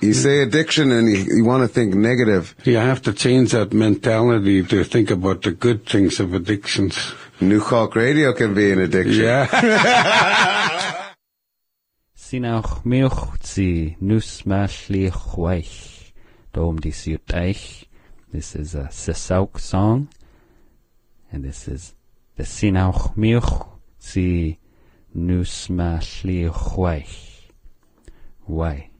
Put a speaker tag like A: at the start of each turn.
A: You say addiction and you want to think negative.
B: You have to change that mentality to think about the good things of addictions.
A: New Cork Radio can be an addiction.
B: Yeah.
C: Sinach miuch nus mashli chweich. Dom di siuteich. This is a Sisauk song. And this is the Sinach miuch nus mashli chweich. Why?